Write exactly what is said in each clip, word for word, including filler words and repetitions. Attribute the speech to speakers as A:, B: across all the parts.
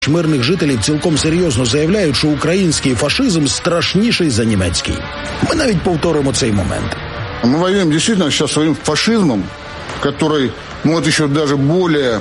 A: мирних жителів цілком серйозно заявляють, що український фашизм страшніший за німецький. Ми навіть повторимо цей момент.
B: Мы воюем действительно сейчас своим фашизмом, который, ну вот еще даже более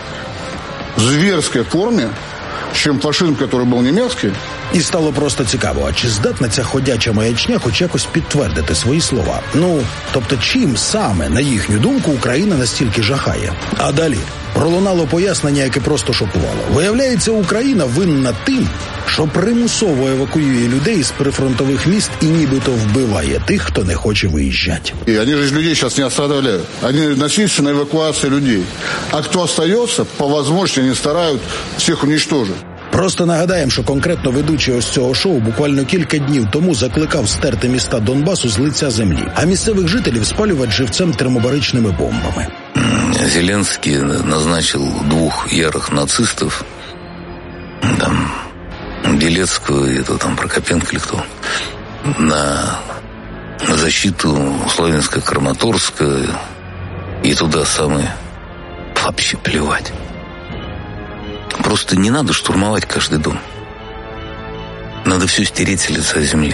B: зверской форме, чем фашизм, который был немецкий.
A: І стало просто цікаво, а чи здатна ця ходяча маячня хоч якось підтвердити свої слова? Ну, тобто чим саме, на їхню думку, Україна настільки жахає? А далі пролунало пояснення, яке просто шокувало. Виявляється, Україна винна тим, що примусово евакуює людей з прифронтових міст і нібито вбиває тих, хто не хоче виїжджати.
B: И они же людей сейчас не оставляют. Они насильственно эвакуация людей. А кто остается, по возможности они стараются всех уничтожить.
A: Просто нагадаємо, що конкретно ведучий ось цього шоу буквально кілька днів тому закликав стерти міста Донбасу з лиця землі, а місцевих жителів спалювати живцем термобаричними бомбами.
C: Зеленский назначил двух ярых нацистов, там, Белецкого, это там Прокопенко или кто, на, на защиту Славянска-Краматорска, и туда самое вообще плевать. Просто не надо штурмовать каждый дом. Надо все стереть с лица земли.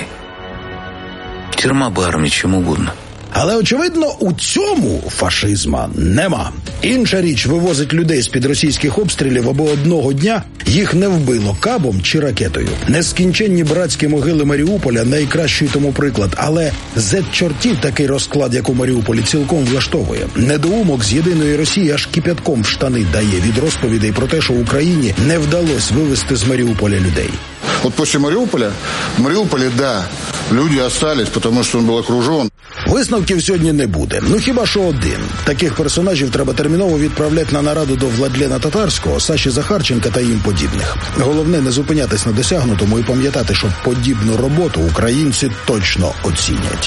C: Тюрьма, армия, чем угодно.
A: Але, очевидно, у цьому фашизма нема. Інша річ, вивозить людей з-під російських обстрілів, або одного дня їх не вбило кабом чи ракетою. Нескінченні братські могили Маріуполя – найкращий тому приклад. Але зет-чортів такий розклад, як у Маріуполі, цілком влаштовує. Недоумок з єдиної Росії аж кипятком в штани дає від розповідей про те, що Україні не вдалося вивезти з Маріуполя людей.
B: Вот после Мариуполя, в Мариуполе, да, люди остались, потому что он был окружен.
A: Висновків сьогодні не буде. Ну хіба що один. Таких персонажів треба терміново відправляти на нараду до Владлена Татарського, Саші Захарченка та їм подібних. Головне не зупинятись на досягнутому і пам'ятати, що подібну роботу українці точно оцінять.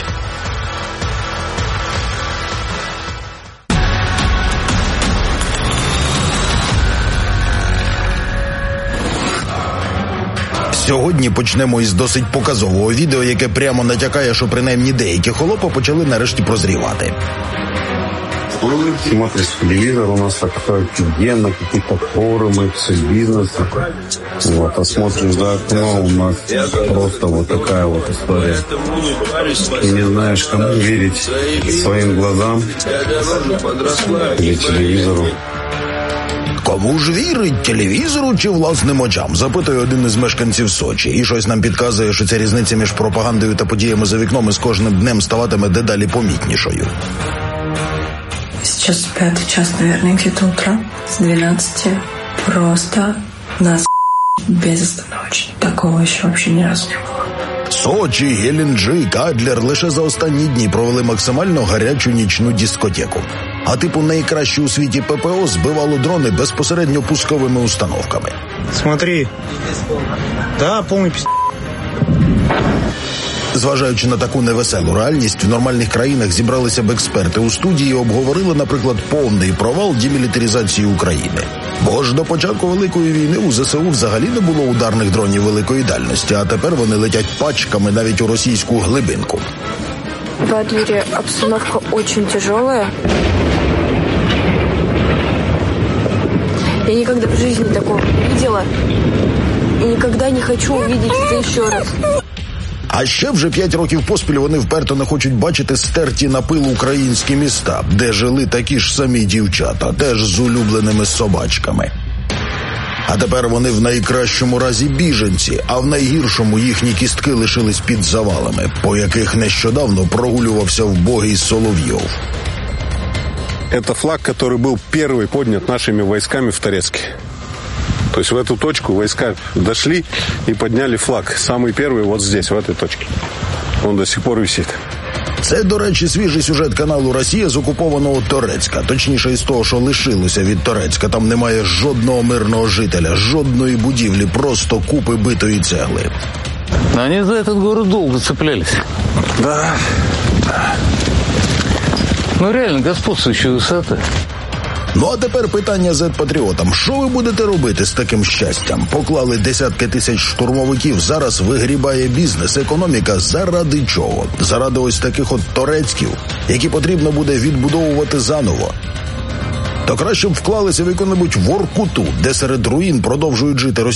A: Сьогодні почнемо із досить показового відео, яке прямо натякає, що принаймні деякі холопи почали нарешті прозрівати.
D: Смотришь телевизор, у нас такое офигенно, какие-то форумы, все бизнеса. Вот, а смотришь за окно, у нас просто вот такая вот история. И не знаешь, кому верить, своим глазам или телевизору.
A: Кому ж вірить, телевізору чи власним очам? Запитує один із мешканців Сочі. І щось нам підказує, що ця різниця між пропагандою та подіями за вікном із кожним днем ставатиме дедалі помітнішою.
E: Сейчас пятый час, наверное, где-то утра. С двенадцати просто нас безостановочно. Такого еще вообще ни разу не было.
A: Сочі, Геленджик, Адлер лише за останні дні провели максимально гарячу нічну дискотеку. А типу найкраще у світі ППО збивало дрони безпосередньо пусковими установками.
F: Смотри. Да, повний пі***.
A: Зважаючи на таку невеселу реальність, в нормальних країнах зібралися б експерти у студії і обговорили, наприклад, повний провал демілітаризації України. Бо ж до початку Великої війни у ЗСУ взагалі не було ударних дронів великої дальності, а тепер вони летять пачками навіть у російську глибинку.
G: В Адлере обстановка очень тяжелая. Я никогда в жизни такого не видела. И никогда не хочу увидеть это еще раз.
A: А ще вже п'ять років поспіль вони вперто не хочуть бачити стерті на пил українські міста, де жили такі ж самі дівчата, теж з улюбленими собачками. А тепер вони в найкращому разі біженці, а в найгіршому їхні кістки лишились під завалами, по яких нещодавно прогулювався вбогий Соловйов.
D: Это флаг, который был первый поднят нашими войсками в Торецке. То есть в эту точку войска дошли и подняли флаг. Самый первый вот здесь, в этой точке. Он до сих пор висит.
A: Це, до речі, свіжий сюжет каналу «Росія» з окупованого Торецька. Точніше, із того, що лишилося від Торецька. Там немає жодного мирного жителя, жодної будівлі, просто купи битої цегли.
C: Они за этот город долго цеплялись.
D: Да.
C: Ну реально, господствующая высота.
A: Ну а тепер питання зет-патріотам. Що ви будете робити з таким щастям? Поклали десятки тисяч штурмовиків, зараз вигрібає бізнес, економіка. Заради чого? Заради ось таких от торецьків, які потрібно буде відбудовувати заново. то краще б вклалися в яку-небудь Воркуту, де серед руїн продовжують жити